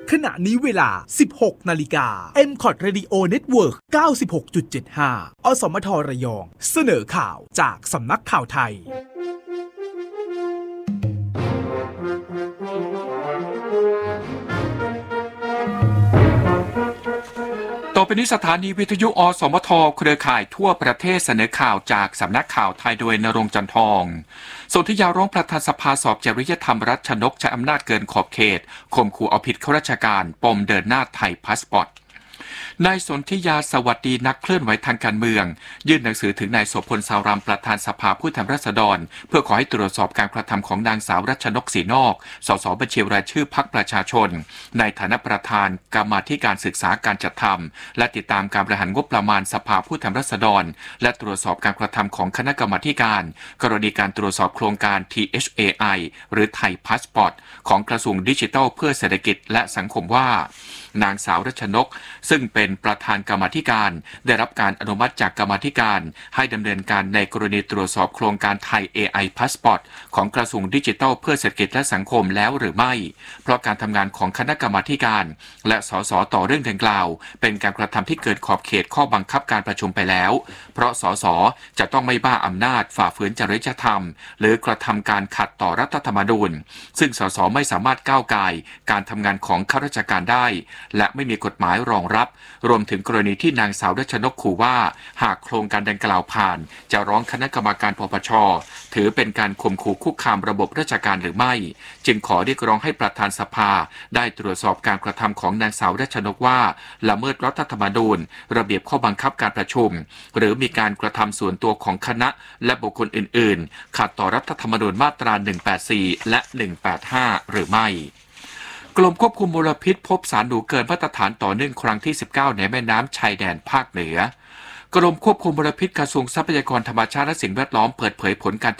ขณะนี้เวลา 16 นาฬิกา MCOT Radio Network 96.75 อสมทระยองเสนอข่าวจากสำนักข่าวไทยต่อไปนี้สถานีวิทยุอสมทเครือข่ายทั่วประเทศเสนอข่าวจากสำนักข่าวไทยโดยณรงค์ จันทองสนธิยาร้องประธานสภาสอบจริยธรรมรัชนกใช้อำนาจเกินขอบเขตข่มขู่เอาผิดข้าราชการปมเดินหน้าไทยพาสปอร์ตนายสนธิยาสวัสดีนักเคลื่อนไหวทางการเมืองยื่นหนังสือถึงนายโสพลสาวรำประธานสภาผู้แทนราษฎรเพื่อขอให้ตรวจสอบการกระทำของนางสาวรัชนกศรีนอกสสบัญชีรายชื่อพรรคประชาชนในฐานะประธานกรรมาธิการศึกษาการจัดทำและติดตามการบริหารงบประมาณสภาผู้แทนราษฎรและตรวจสอบการกระทำของคณะกรรมาธิการกรณีการตรวจสอบโครงการ THAI หรือไทยพาสปอร์ตของกระทรวงดิจิทัลเพื่อเศรษฐกิจและสังคมว่านางสาวรัชนกซึ่งเป็นประธานกรรมาธิการได้รับการอนุมัติจากกรรมาธิการให้ดำเนินการในกรณีตรวจสอบโครงการไทย AI Passport ของกระทรวงดิจิทัลเพื่อเศรษฐกิจและสังคมแล้วหรือไม่เพราะการทำงานของคณะกรรมาธิการและสสต่อเรื่องดังกล่าวเป็นการกระทำที่เกินขอบเขตข้อบังคับการประชุมไปแล้วเพราะสสจะต้องไม่บ้าอำนาจฝ่าฝืนจริยธรรมหรือกระทำการขัดต่อรัฐธรรมนูญซึ่งสสไม่สามารถก้าวก่ายการทำงานของข้าราชการได้และไม่มีกฎหมายรองรับรวมถึงกรณีที่นางสาวรัชนกขู่ว่าหากโครงการดังกล่าวผ่านจะร้องคณะกรรมการปปช.ถือเป็นการข่มขู่คุกคามระบบราชการหรือไม่จึงขอเรียกร้องให้ประธานสภาได้ตรวจสอบการกระทำของนางสาวรัชนกว่าละเมิดรัฐธรรมนูญระเบียบข้อบังคับการประชุมหรือมีการกระทำส่วนตัวของคณะและบุคคลอื่นๆขัดต่อรัฐธรรมนูญมาตรา 184 และ 185 หรือไม่กรมควบคุมมลพิษพบสารหนูเกินมาตรฐานต่อเนื่องครั้งที่ 19 ในแม่น้ำชายแดนภาคเหนือกรมควบคุมมลพิษกระทรวงทรัพยากรธรรมชาติและสิ่งแวดล้อมเปิดเผยผลการ